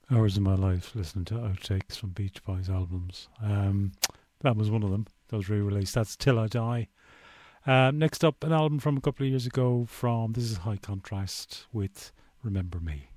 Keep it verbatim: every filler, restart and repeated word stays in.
Hours of my life listening to outtakes from Beach Boys albums. Um, that was one of them that was re-released. That's Till I Die. Um, next up, an album from a couple of years ago from, this is High Contrast with Remember Me.